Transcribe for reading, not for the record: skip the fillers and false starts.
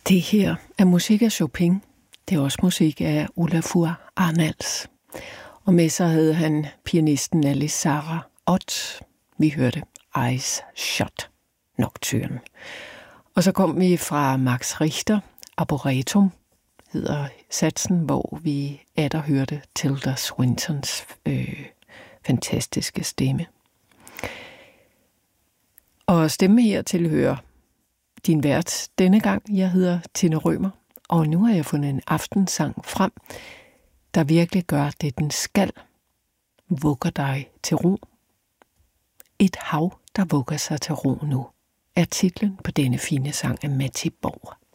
Det her er musik af Chopin. Det er også musik af Olafur Arnalds. Og med sig havde han pianisten Alice Sarah Ott. Vi hørte Eyes Shut Nocturne. Og så kom vi fra Max Richter, Arboretum hedder satsen, hvor vi atter hørte Tilda Swintons fantastiske stemme. Og stemme her tilhører din vært denne gang. Jeg hedder Tine Rømer, og nu har jeg fundet en aftensang frem, der virkelig gør det, den skal. Vugger dig til ro. Et hav, der vugger sig til ro nu, er titlen på denne fine sang af Matti Borg.